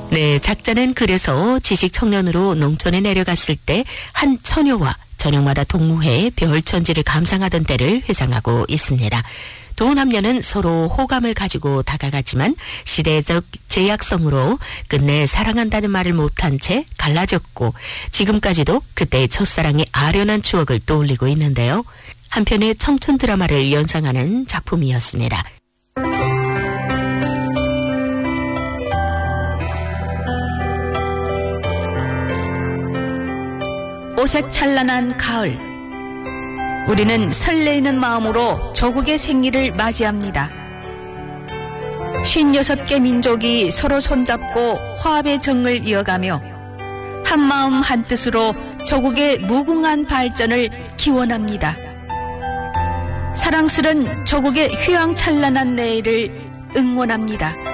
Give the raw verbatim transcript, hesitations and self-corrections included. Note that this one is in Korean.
네, 작자는 그래서 지식 청년으로 농촌에 내려갔을 때 한 처녀와 저녁마다 동무해 별천지를 감상하던 때를 회상하고 있습니다. 두 남녀는 서로 호감을 가지고 다가갔지만 시대적 제약성으로 끝내 사랑한다는 말을 못한 채 갈라졌고 지금까지도 그때의 첫사랑의 아련한 추억을 떠올리고 있는데요. 한편의 청춘 드라마를 연상하는 작품이었습니다. 오색찬란한 가을, 우리는 설레이는 마음으로 조국의 생일을 맞이합니다. 쉰여섯 개 민족이 서로 손잡고 화합의 정을 이어가며 한마음 한뜻으로 조국의 무궁한 발전을 기원합니다. 사랑스런 조국의 휘황찬란한 내일을 응원합니다.